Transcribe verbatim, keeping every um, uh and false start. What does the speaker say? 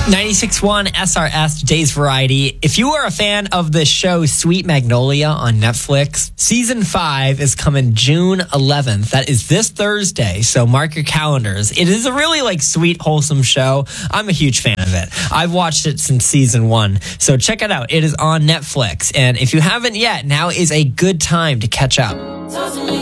ninety-six point one S R S, today's variety. If you are a fan of the show Sweet Magnolia on Netflix, season five is coming June eleventh. That is this Thursday, so mark your calendars. It is a really like sweet, wholesome show. I'm a huge fan of it. I've watched it since season one, so check it out. It is on Netflix, and if you haven't yet, now is a good time to catch up.